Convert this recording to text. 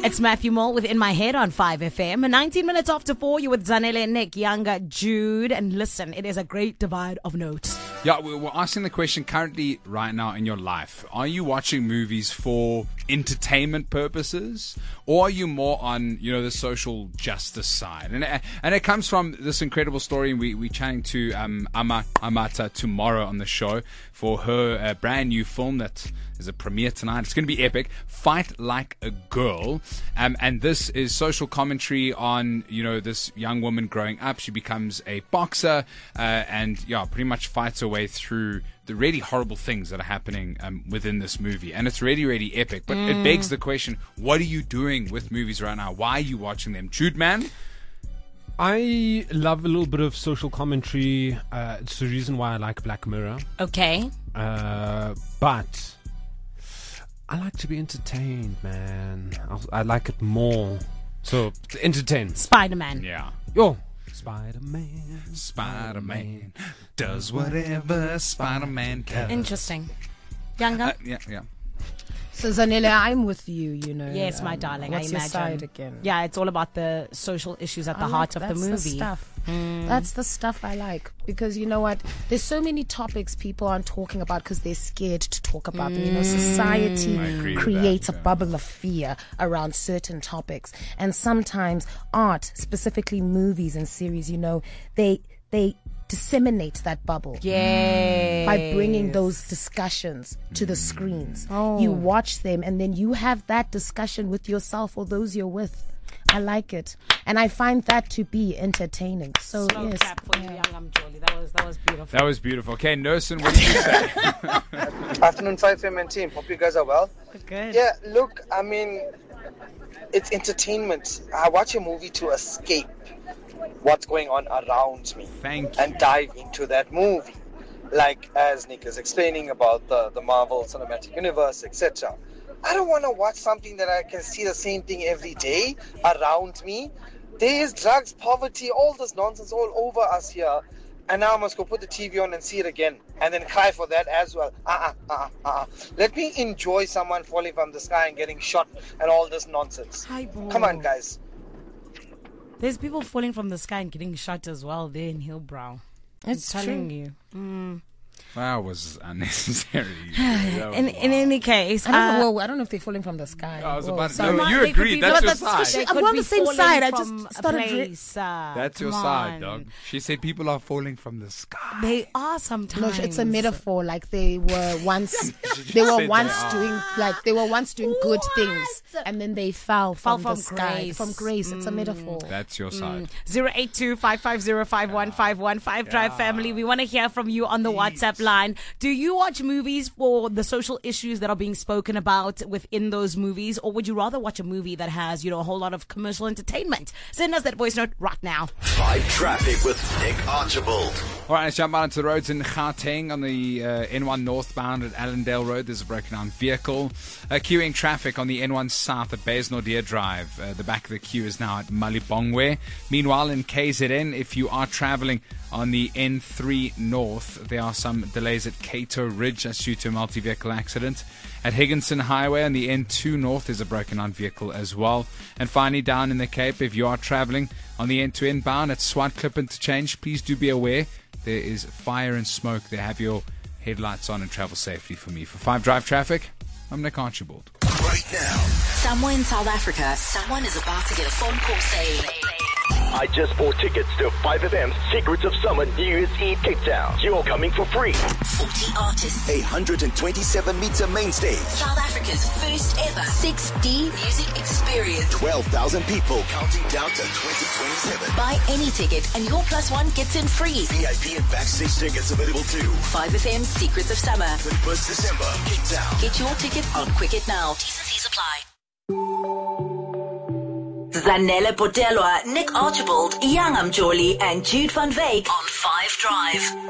It's Matthew Mole with In My Head on 5FM. 19 minutes after 4, you're with Zanele, Nick, Younger, Jude. And listen, it is a great divide of notes. Yeah, we're asking the question currently right now in your life. Are you watching movies for entertainment purposes? Or are you more on, the social justice side? And it comes from this incredible story. We're chatting to Amata tomorrow on the show for her brand new film that is a premiere tonight. It's going to be epic. Fight Like a Girl. And this is social commentary on, this young woman growing up. She becomes a boxer and pretty much fights her way through the really horrible things that are happening within this movie. And it's really, really epic. But it begs the question, what are you doing with movies right now? Why are you watching them? Jude, man? I love a little bit of social commentary. It's the reason why I like Black Mirror. Okay. But I like to be entertained, man. I like it more. So, entertain. Spider-Man. Yeah. Yo. Spider-Man does whatever Spider-Man can. Interesting. Younger? Yeah. So Zanele, I'm with you, Yes, my darling. What's I your imagine. side again? Yeah, it's all about the social issues at the heart of the movie. That's the stuff. That's the stuff I like, because you know what? There's so many topics people aren't talking about because they're scared to talk about them. Society creates a bubble of fear around certain topics, and sometimes art, specifically movies and series, they disseminate that bubble by bringing those discussions to the screens. You watch them and then you have that discussion with yourself or those you're with. I like it, and I find that to be entertaining. So yes, clap for you, young Jolie. That was beautiful. That was beautiful. Okay, Nursing, what do you say? Afternoon, 5FM and team. Hope you guys are well. Good. Yeah, look, it's entertainment. I watch a movie to escape what's going on around me. Thank you. And dive into that movie. Like as Nick is explaining about the Marvel Cinematic Universe, etc. I don't want to watch something that I can see the same thing every day around me. There is drugs, poverty, all this nonsense all over us here. And now I must go put the TV on and see it again. And then cry for that as well. Let me enjoy someone falling from the sky and getting shot and all this nonsense. Come on, guys. There's people falling from the sky and getting shot as well there in Hillbrow. It's I'm telling you. That was unnecessary. In any case, I don't know if they're falling from the sky. You agreed. That's your side. I'm on the same side. I just from a started. place, That's your side, dog. She said people are falling from the sky. They are sometimes. No, it's a metaphor. Like they were once doing good things, and then they fell from the sky. Grace. From grace. It's a metaphor. That's your side. 082-550-5151. Drive family. We want to hear from you on the WhatsApp line. Do you watch movies for the social issues that are being spoken about within those movies, or would you rather watch a movie that has, a whole lot of commercial entertainment? Send us that voice note right now. 5 Traffic with Nick Archibald. All right, let's jump out into the roads in Gauteng on the N1 northbound at Allendale Road. There's a broken down vehicle. Queuing traffic on the N1 south at Baysnordeer Drive. The back of the queue is now at Malibongwe. Meanwhile, in KZN, if you are traveling on the N3 north, there are some delays at Cato Ridge. That's due to a multi-vehicle accident. At Higginson Highway on the N2 north is a broken down vehicle as well. And finally, down in the Cape, if you are traveling on the N2 inbound at Swartklip Interchange, please do be aware there is fire and smoke there. Have your headlights on and travel safely for me. For 5 Drive Traffic, I'm Nick Archibald. Right now, somewhere in South Africa, someone is about to get a phone call saying, I just bought tickets to 5FM's Secrets of Summer New Year's Eve Cape Town. You're coming for free. 40 artists. 127-meter main stage. South Africa's first ever 6D music experience. 12,000 people counting down to 2027. Buy any ticket and your +1 gets in free. VIP and backstage tickets available too. 5FM's Secrets of Summer. 21st December, Cape Town. Get your tickets on Quicket now. T's and C's apply. Zanele Potelwa, Nick Archibald, Young Jolie, and Jude van Veek on 5 Drive.